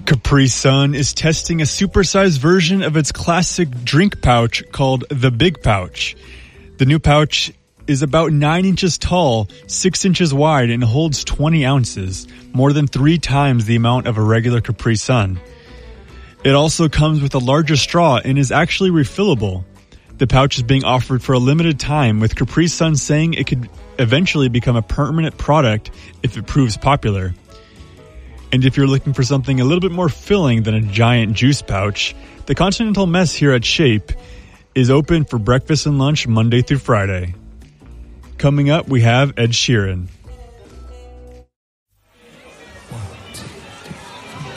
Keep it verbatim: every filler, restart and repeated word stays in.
Capri Sun is testing a supersized version of its classic drink pouch called the Big Pouch. The new pouch is about nine inches tall, six inches wide, and holds twenty ounces, more than three times the amount of a regular Capri Sun. It also comes with a larger straw and is actually refillable. The pouch is being offered for a limited time, with Capri Sun saying it could eventually become a permanent product if it proves popular. And if you're looking for something a little bit more filling than a giant juice pouch, the Continental Mess here at Shape is open for breakfast and lunch Monday through Friday. Coming up, we have Ed Sheeran.